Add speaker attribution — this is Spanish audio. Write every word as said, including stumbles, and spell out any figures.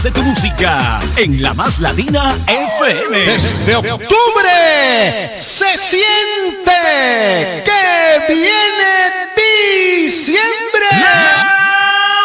Speaker 1: De tu música en La Más Latina F M.
Speaker 2: Desde octubre se siente que viene diciembre.